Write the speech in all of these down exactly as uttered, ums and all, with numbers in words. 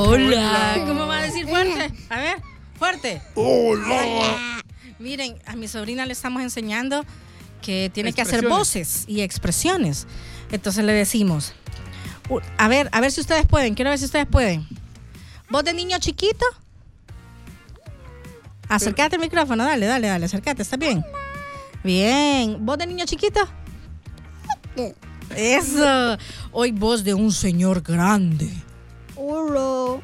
Hola. ¿Cómo va a decir fuerte? A ver, fuerte. Hola. Miren, a mi sobrina le estamos enseñando que tiene que hacer voces y expresiones. Entonces le decimos, uh, a ver, a ver si ustedes pueden, quiero ver si ustedes pueden. ¿Voz de niño chiquito? Acércate al micrófono, dale, dale, dale, acércate, ¿está bien? Bien. ¿Voz de niño chiquito? Eso. Hoy voz de un señor grande. Hola.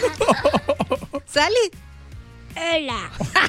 ¿Sali? Hola.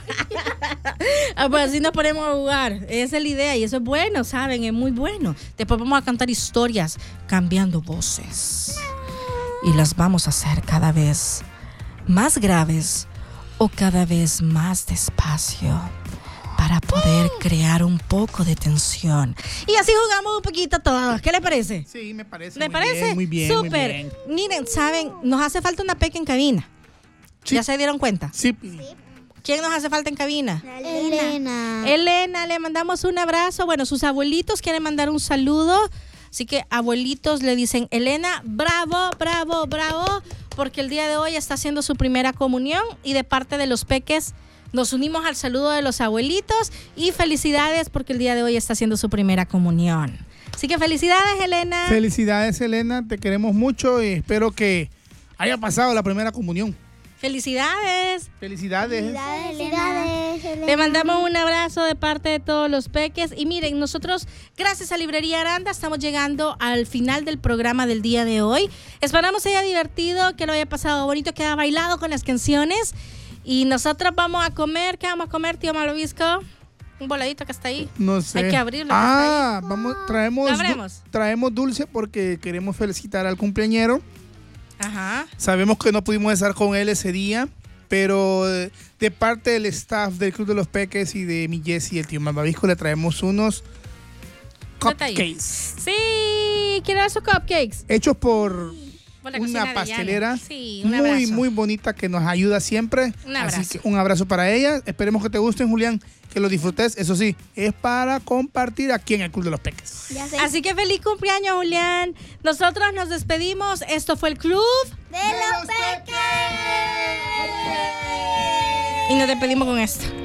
Ah, pues así nos ponemos a jugar. Esa es la idea y eso es bueno, ¿saben? Es muy bueno. Después vamos a cantar historias cambiando voces. Y las vamos a hacer cada vez más graves o cada vez más despacio para poder crear un poco de tensión. Y así jugamos un poquito todos. ¿Qué les parece? Sí, me parece. ¿Les muy parece? Bien, muy bien. Súper. Muy bien. Miren, ¿saben? Nos hace falta una peca en cabina. Sí. ¿Ya se dieron cuenta? Sí. ¿Quién nos hace falta en cabina? Elena. Elena, le mandamos un abrazo. Bueno, sus abuelitos quieren mandar un saludo. Así que abuelitos le dicen, Elena, bravo, bravo, bravo, porque el día de hoy está haciendo su primera comunión y de parte de los peques nos unimos al saludo de los abuelitos y felicidades porque el día de hoy está haciendo su primera comunión. Así que felicidades, Elena. Felicidades, Elena, te queremos mucho y espero que haya pasado la primera comunión. Felicidades. Felicidades. Felicidades, Elena. Le mandamos un abrazo de parte de todos los peques. Y miren, nosotros, gracias a Librería Aranda, estamos llegando al final del programa del día de hoy. Esperamos que haya divertido, que lo haya pasado bonito, que haya bailado con las canciones. Y nosotros vamos a comer. ¿Qué vamos a comer, tío Malvisco? Un voladito que está ahí. No sé. Hay que abrirlo. Ah, vamos, traemos, ¿Lo abrimos? du- traemos dulce porque queremos felicitar al cumpleañero. Ajá. Sabemos que no pudimos estar con él ese día, pero de, de parte del staff del Club de los Peques y de mi Jessy y el tío Malvavisco le traemos unos Detalle. cupcakes Sí, quiero esos cupcakes. hechos por Por la cocina una de pastelera Yana. Sí, un muy, abrazo. muy bonita que nos ayuda siempre. Un abrazo. Así que un abrazo para ella. Esperemos que te gusten, Julián, que lo disfrutes. Eso sí, es para compartir aquí en el Club de los Peques. Ya sé. Así que feliz cumpleaños, Julián. Nosotros nos despedimos. Esto fue el Club ¡De los peques! y nos despedimos con esto.